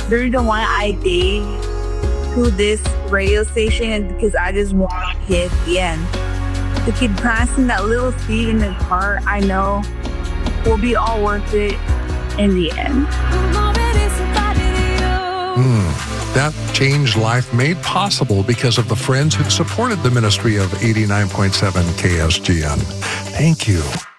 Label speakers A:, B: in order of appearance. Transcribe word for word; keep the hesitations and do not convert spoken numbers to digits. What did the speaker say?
A: The reason why I did to this radio station is because I just want to hit the end. To keep planting that little seed in his heart, I know will be all worth it in the end.
B: Mm, that changed life made possible because of the friends who supported the ministry of eighty-nine point seven K S G N. Thank you.